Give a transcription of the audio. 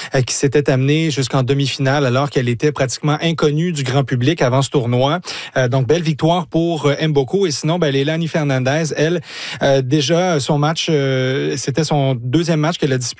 qui s'était amenée jusqu'en demi-finale alors qu'elle était pratiquement inconnue du grand public avant ce tournoi. Donc, belle victoire pour Mboko. Et sinon, Leilani Fernandez, elle, déjà, son match, c'était son deuxième match qu'elle a disputé